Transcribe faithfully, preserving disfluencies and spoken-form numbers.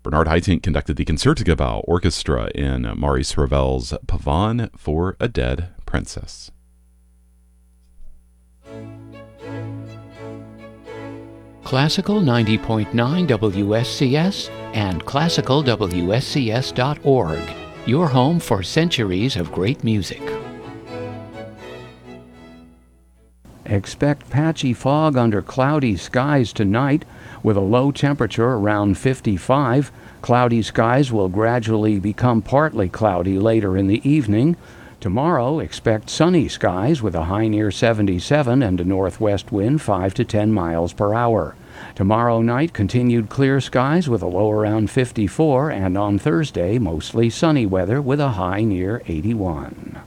Bernard Haitink conducted the Concertgebouw Orchestra in Maurice Ravel's Pavane for a Dead Princess. Classical ninety point nine W S C S and classical W S C S dot org, your home for centuries of great music. Expect patchy fog under cloudy skies tonight with a low temperature around fifty-five. Cloudy skies will gradually become partly cloudy later in the evening. Tomorrow, expect sunny skies with a high near seventy-seven and a northwest wind five to ten miles per hour. Tomorrow night, continued clear skies with a low around fifty-four, and on Thursday, mostly sunny weather with a high near eighty-one.